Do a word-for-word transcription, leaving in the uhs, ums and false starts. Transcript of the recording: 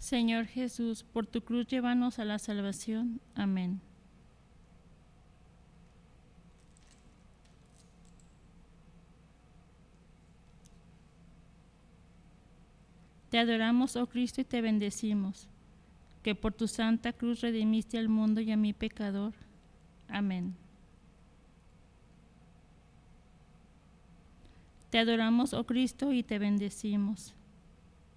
Señor Jesús, por tu cruz llévanos a la salvación. Amén. Te adoramos, oh Cristo, y te bendecimos, que por tu santa cruz redimiste al mundo y a mi pecador. Amén. Te adoramos, oh Cristo, y te bendecimos,